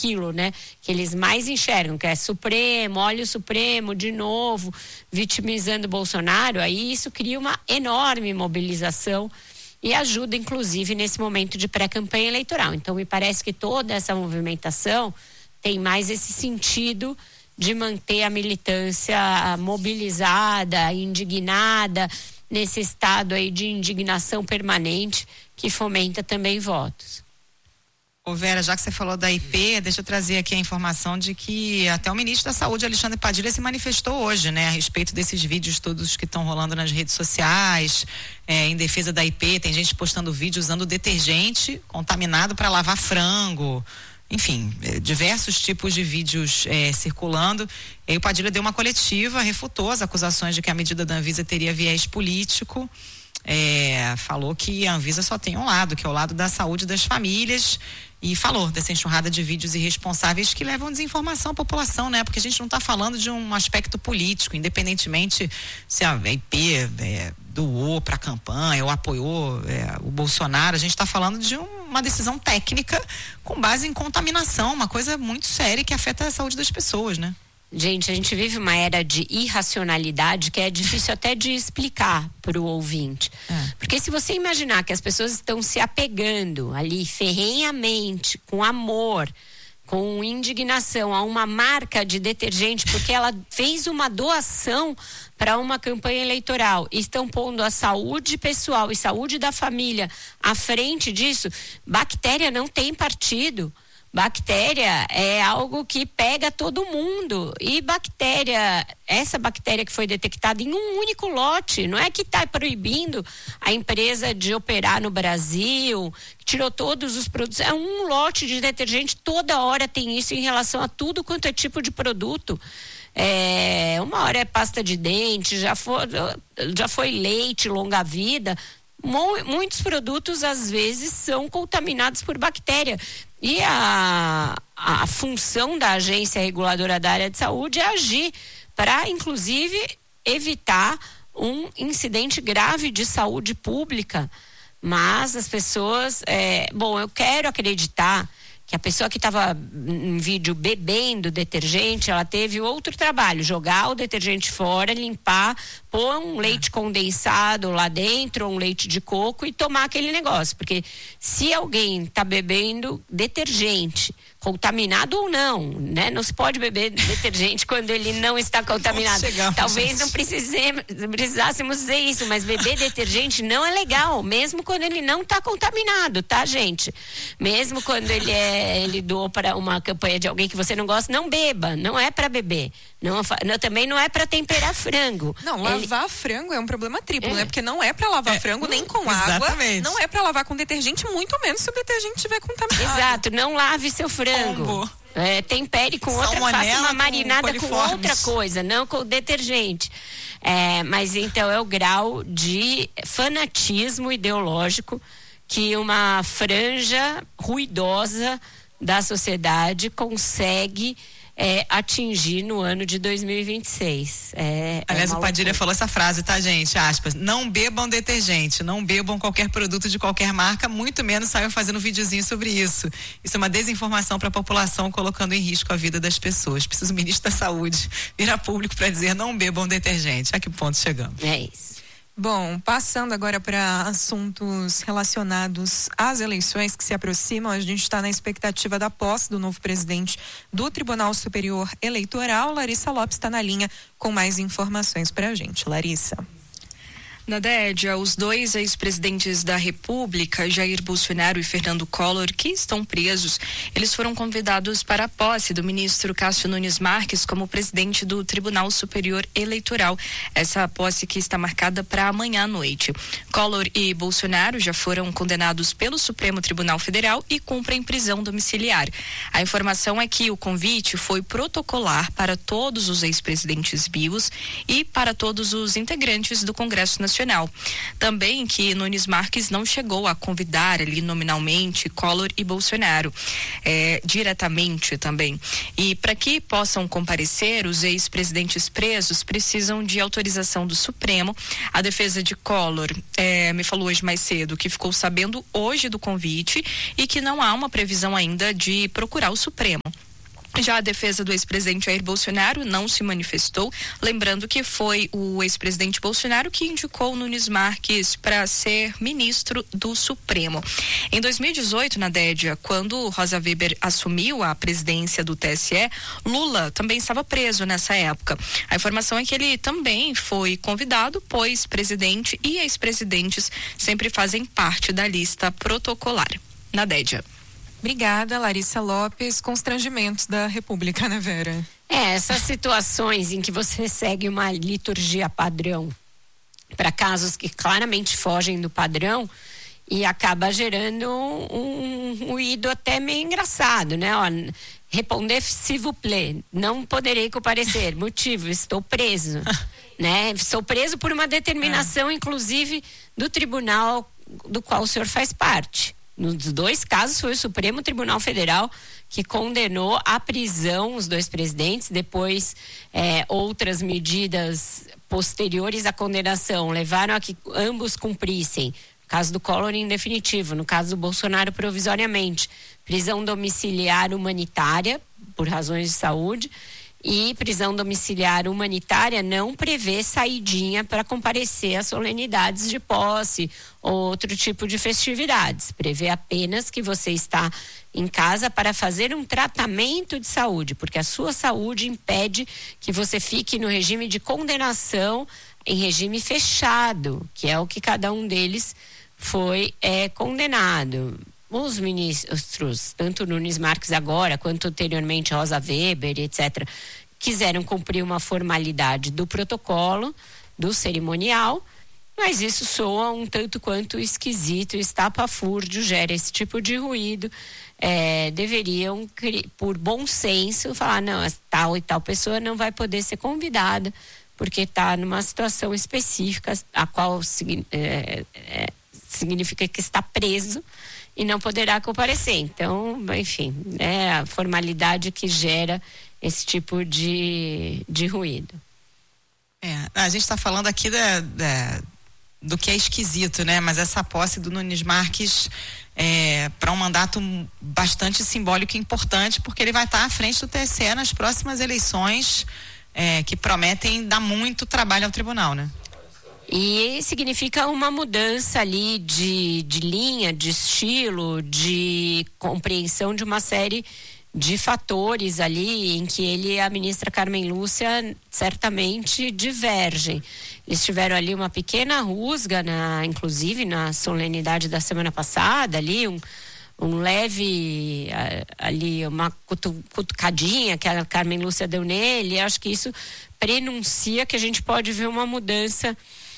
aquilo, né, que eles mais enxergam, que é Supremo, olha o Supremo de novo, vitimizando Bolsonaro, aí isso cria uma enorme mobilização e ajuda, inclusive, nesse momento de pré-campanha eleitoral. Então, me parece que toda essa movimentação tem mais esse sentido de manter a militância mobilizada, indignada, nesse estado aí de indignação permanente que fomenta também votos. Ô Vera, já que você falou da IP, deixa eu trazer aqui a informação de que até o ministro da Saúde, Alexandre Padilha, se manifestou hoje, né, a respeito desses vídeos todos que estão rolando nas redes sociais, em defesa da IP. Tem gente postando vídeo usando detergente contaminado para lavar frango. Enfim, diversos tipos de vídeos circulando. E o Padilha deu uma coletiva, refutou as acusações de que a medida da Anvisa teria viés político. Falou que a Anvisa só tem um lado, que é o lado da saúde das famílias, e falou dessa enxurrada de vídeos irresponsáveis que levam desinformação à população, né? Porque a gente não está falando de um aspecto político, independentemente se a IP doou para a campanha ou apoiou o Bolsonaro. A gente está falando de uma decisão técnica com base em contaminação, uma coisa muito séria que afeta a saúde das pessoas, né? Gente, a gente vive uma era de irracionalidade que é difícil até de explicar para o ouvinte. Porque se você imaginar que as pessoas estão se apegando ali ferrenhamente, com amor, com indignação a uma marca de detergente, porque ela fez uma doação para uma campanha eleitoral, e estão pondo a saúde pessoal e saúde da família à frente disso, bactéria não tem partido. Bactéria é algo que pega todo mundo, e essa bactéria que foi detectada em um único lote, não é que está proibindo a empresa de operar no Brasil, que tirou todos os produtos, é um lote de detergente, toda hora tem isso em relação a tudo quanto é tipo de produto. Uma hora é pasta de dente, já foi leite, longa vida. Muitos produtos às vezes são contaminados por bactéria. E a função da Agência Reguladora da Área de Saúde é agir para, inclusive, evitar um incidente grave de saúde pública. Mas as pessoas... eu quero acreditar que a pessoa que estava em vídeo bebendo detergente, ela teve outro trabalho, jogar o detergente fora, limpar, pôr um leite condensado lá dentro, um leite de coco e tomar aquele negócio, porque se alguém está bebendo detergente, contaminado ou não, né? Não se pode beber detergente quando ele não está contaminado. Talvez não precisássemos dizer isso, mas beber detergente não é legal, mesmo quando ele não está contaminado, tá, gente? Mesmo quando ele doou para uma campanha de alguém que você não gosta, não beba, não é para beber. Também não é para temperar frango. Não, lavar frango é um problema triplo, né? Porque não é para lavar frango nem com água, não é para lavar com detergente, muito menos se o detergente estiver contaminado. Exato, não lave seu frango. Tempere com outra, faça uma marinada com outra coisa, não com detergente. Mas então é o grau de fanatismo ideológico que uma franja ruidosa da sociedade consegue atingir no ano de 2026. Aliás, o Padilha falou essa frase, tá, gente? Aspas, não bebam detergente, não bebam qualquer produto de qualquer marca, muito menos saiam fazendo videozinho sobre isso. Isso é uma desinformação para a população, colocando em risco a vida das pessoas. Precisa o ministro da Saúde vir a público para dizer não bebam detergente. A que ponto chegamos? É isso. Bom, passando agora para assuntos relacionados às eleições que se aproximam, a gente está na expectativa da posse do novo presidente do Tribunal Superior Eleitoral. Larissa Lopes está na linha com mais informações para a gente. Larissa. Nadédia, os dois ex-presidentes da República, Jair Bolsonaro e Fernando Collor, que estão presos, eles foram convidados para a posse do ministro Cássio Nunes Marques como presidente do Tribunal Superior Eleitoral. Essa posse que está marcada para amanhã à noite. Collor e Bolsonaro já foram condenados pelo Supremo Tribunal Federal e cumprem prisão domiciliar. A informação é que o convite foi protocolar para todos os ex-presidentes vivos e para todos os integrantes do Congresso Nacional Nacional. Também que Nunes Marques não chegou a convidar ali nominalmente Collor e Bolsonaro, diretamente também. E para que possam comparecer, os ex-presidentes presos precisam de autorização do Supremo. A defesa de Collor me falou hoje mais cedo que ficou sabendo hoje do convite e que não há uma previsão ainda de procurar o Supremo. Já a defesa do ex-presidente Jair Bolsonaro não se manifestou, lembrando que foi o ex-presidente Bolsonaro que indicou Nunes Marques para ser ministro do Supremo. Em 2018, na Dédia, quando Rosa Weber assumiu a presidência do TSE, Lula também estava preso nessa época. A informação é que ele também foi convidado, pois presidente e ex-presidentes sempre fazem parte da lista protocolar. Na Dédia. Obrigada, Larissa Lopes. Constrangimentos da República, né, Vera? Essas situações em que você segue uma liturgia padrão para casos que claramente fogem do padrão e acaba gerando um ruído até meio engraçado, né? Ó, responder s'il vous plaît, não poderei comparecer, motivo, estou preso, né? Estou preso por uma determinação, inclusive, do tribunal do qual o senhor faz parte. Nos dois casos foi o Supremo Tribunal Federal que condenou à prisão os dois presidentes, depois outras medidas posteriores à condenação levaram a que ambos cumprissem. No caso do Collor em definitivo, no caso do Bolsonaro provisoriamente, prisão domiciliar humanitária por razões de saúde. E prisão domiciliar humanitária não prevê saidinha para comparecer a solenidades de posse ou outro tipo de festividades. Prevê apenas que você está em casa para fazer um tratamento de saúde, porque a sua saúde impede que você fique no regime de condenação em regime fechado, que é o que cada um deles foi condenado. Os ministros, tanto Nunes Marques agora, quanto anteriormente Rosa Weber, etc., quiseram cumprir uma formalidade do protocolo, do cerimonial, mas isso soa um tanto quanto esquisito, estapafúrdio, gera esse tipo de ruído. Deveriam, por bom senso, falar, não, tal e tal pessoa não vai poder ser convidada, porque está numa situação específica, a qual significa que está preso, e não poderá comparecer. Então, enfim, é a formalidade que gera esse tipo de ruído. A gente está falando aqui do que é esquisito, né? Mas essa posse do Nunes Marques para um mandato bastante simbólico e importante, porque ele vai estar à frente do TSE nas próximas eleições que prometem dar muito trabalho ao tribunal, né? E significa uma mudança ali de linha, de estilo, de compreensão de uma série de fatores ali em que ele e a ministra Carmen Lúcia certamente divergem. Eles tiveram ali uma pequena rusga, inclusive na solenidade da semana passada, ali um leve ali, uma cutucadinha que a Carmen Lúcia deu nele. Acho que isso prenuncia que a gente pode ver uma mudança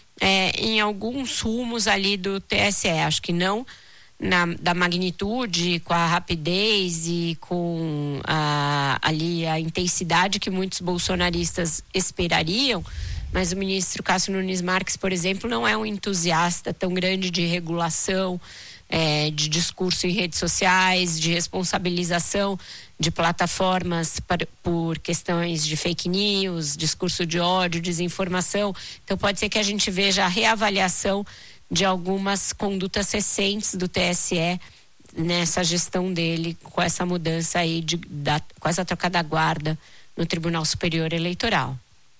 em alguns rumos ali do TSE. Acho que não da magnitude, com a rapidez e com ali a intensidade que muitos bolsonaristas esperariam, mas o ministro Cássio Nunes Marques, por exemplo, não é um entusiasta tão grande de regulação, de discurso em redes sociais, de responsabilização de plataformas por questões de fake news, discurso de ódio, desinformação. Então pode ser que a gente veja a reavaliação de algumas condutas recentes do TSE nessa gestão dele, com essa mudança aí com essa troca da guarda no Tribunal Superior Eleitoral.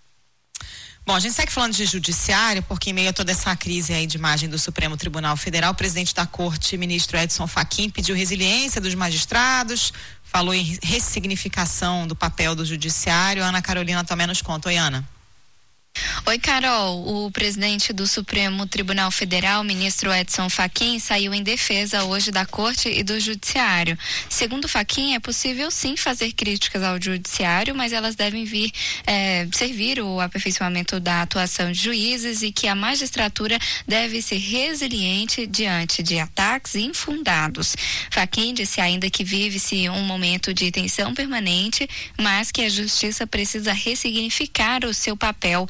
Bom, a gente segue falando de judiciário, porque em meio a toda essa crise aí de imagem do Supremo Tribunal Federal, o presidente da Corte, ministro Edson Fachin, pediu resiliência dos magistrados, falou em ressignificação do papel do judiciário. Ana Carolina Tomé nos conta. Oi, Ana. Oi, Carol. O presidente do Supremo Tribunal Federal, ministro Edson Fachin, saiu em defesa hoje da Corte e do Judiciário. Segundo Fachin, é possível sim fazer críticas ao Judiciário, mas elas devem servir o aperfeiçoamento da atuação de juízes e que a magistratura deve ser resiliente diante de ataques infundados. Fachin disse ainda que vive-se um momento de tensão permanente, mas que a Justiça precisa ressignificar o seu papel. Fachin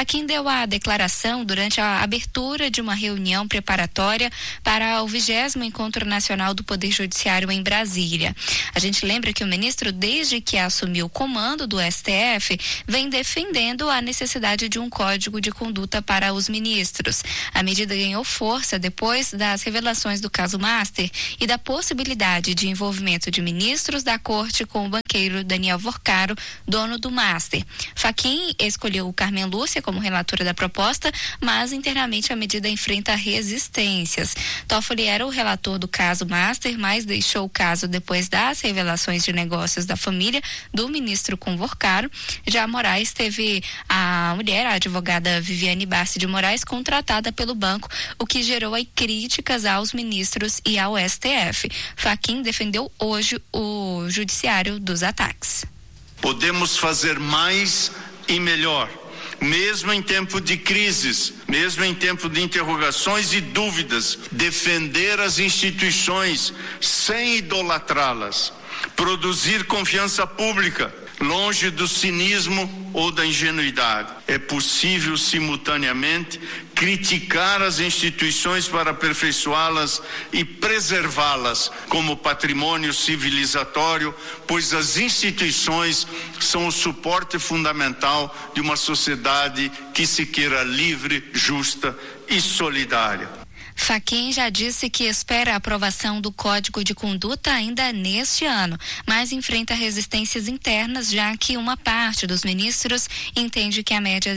Fachin deu a declaração durante a abertura de uma reunião preparatória para o 20º Encontro Nacional do Poder Judiciário em Brasília. A gente lembra que o ministro, desde que assumiu o comando do STF, vem defendendo a necessidade de um código de conduta para os ministros. A medida ganhou força depois das revelações do caso Master e da possibilidade de envolvimento de ministros da corte com o banqueiro Daniel Vorcaro, dono do Master. Fachin escolheu Carmen Lúcia como relatora da proposta, mas internamente a medida enfrenta resistências. Toffoli era o relator do caso Master, mas deixou o caso depois das revelações de negócios da família do ministro com Vorcaro. Já Moraes teve a mulher, a advogada Viviane Bassi de Moraes, contratada pelo banco, o que gerou aí críticas aos ministros e ao STF. Fachin defendeu hoje o judiciário dos ataques. Podemos fazer mais e melhor, mesmo em tempo de crises, mesmo em tempo de interrogações e dúvidas, defender as instituições sem idolatrá-las, produzir confiança pública, longe do cinismo ou da ingenuidade. É possível simultaneamente criticar as instituições para aperfeiçoá-las e preservá-las como patrimônio civilizatório, pois as instituições são o suporte fundamental de uma sociedade que se queira livre, justa e solidária. Fachin já disse que espera a aprovação do Código de Conduta ainda neste ano, mas enfrenta resistências internas, já que uma parte dos ministros entende que a medida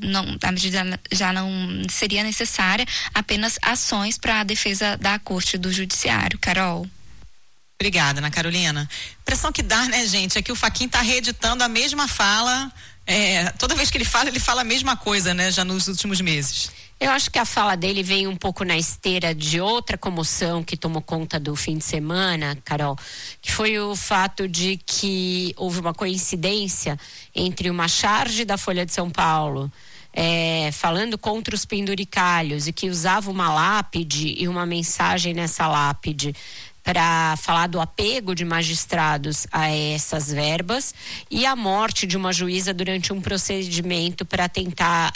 já não seria necessária, apenas ações para a defesa da Corte do Judiciário. Carol. Obrigada, Ana Carolina. A impressão que dá, né, gente, é que o Fachin está reeditando a mesma fala. Toda vez que ele fala a mesma coisa, né, já nos últimos meses. Eu acho que a fala dele vem um pouco na esteira de outra comoção que tomou conta do fim de semana, Carol, que foi o fato de que houve uma coincidência entre uma charge da Folha de São Paulo falando contra os penduricalhos e que usava uma lápide e uma mensagem nessa lápide para falar do apego de magistrados a essas verbas e a morte de uma juíza durante um procedimento para tentar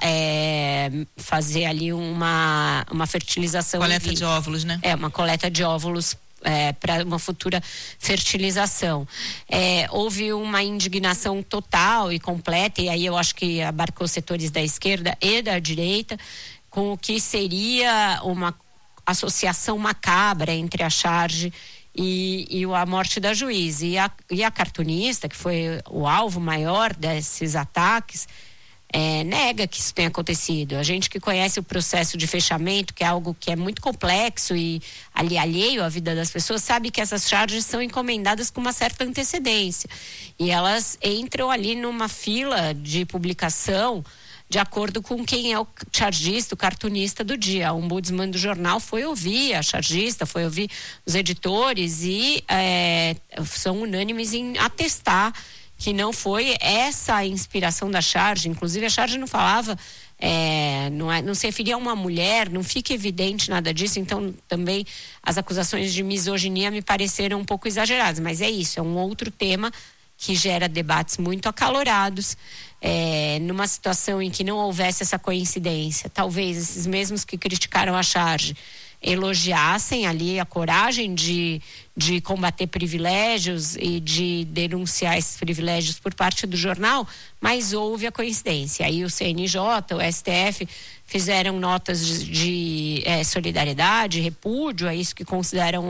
fazer ali uma fertilização. Coleta de óvulos, né? Uma coleta de óvulos para uma futura fertilização. Houve uma indignação total e completa, e aí eu acho que abarcou setores da esquerda e da direita, com o que seria uma associação macabra entre a charge e a morte da juíza. E a cartunista, que foi o alvo maior desses ataques, nega que isso tenha acontecido. A gente que conhece o processo de fechamento, que é algo que é muito complexo e alheio à vida das pessoas, sabe que essas charges são encomendadas com uma certa antecedência. E elas entram ali numa fila de publicação de acordo com quem é o chargista, o cartunista do dia. A ombudsman do jornal foi ouvir a chargista, foi ouvir os editores e são unânimes em atestar que não foi essa a inspiração da charge. Inclusive a charge não falava, não se referia a uma mulher, não fica evidente nada disso. Então também as acusações de misoginia me pareceram um pouco exageradas, mas é isso, é um outro tema que gera debates muito acalorados, numa situação em que não houvesse essa coincidência. Talvez esses mesmos que criticaram a charge elogiassem ali a coragem de combater privilégios e de denunciar esses privilégios por parte do jornal, mas houve a coincidência. Aí o CNJ, o STF fizeram notas de solidariedade, repúdio, é isso que consideraram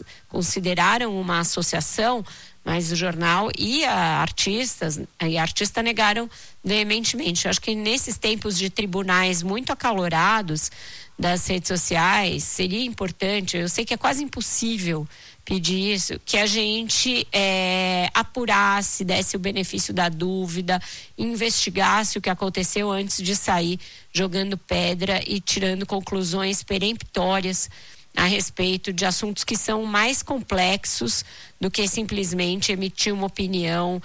uma associação, mas o jornal e a artista negaram veementemente. Eu acho que nesses tempos de tribunais muito acalorados das redes sociais, seria importante, eu sei que é quase impossível pedir isso, que a gente apurasse, desse o benefício da dúvida, investigasse o que aconteceu antes de sair jogando pedra e tirando conclusões peremptórias a respeito de assuntos que são mais complexos do que simplesmente emitir uma opinião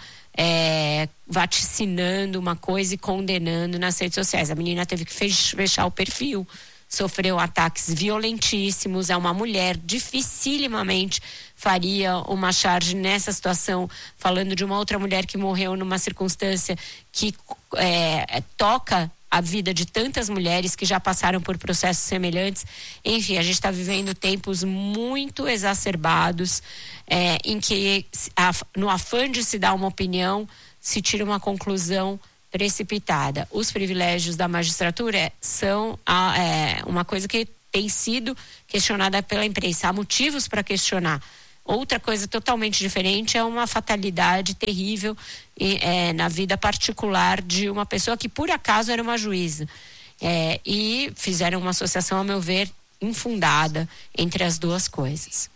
vaticinando uma coisa e condenando nas redes sociais. A menina teve que fechar o perfil, sofreu ataques violentíssimos, é uma mulher, dificilmente faria uma charge nessa situação, falando de uma outra mulher que morreu numa circunstância que toca a vida de tantas mulheres que já passaram por processos semelhantes. Enfim, a gente está vivendo tempos muito exacerbados, em que, no afã de se dar uma opinião, se tira uma conclusão precipitada. Os privilégios da magistratura são uma coisa que tem sido questionada pela imprensa. Há motivos para questionar. Outra coisa totalmente diferente é uma fatalidade terrível na vida particular de uma pessoa que por acaso era uma juíza. E fizeram uma associação, a meu ver, infundada entre as duas coisas.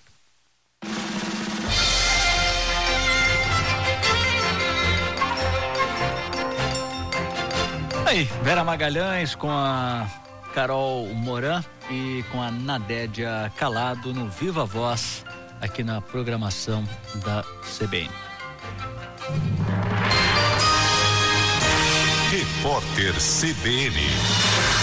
Aí, Vera Magalhães com a Carol Moran e com a Nadédia Calado no Viva Voz, aqui na programação da CBN. Repórter CBN.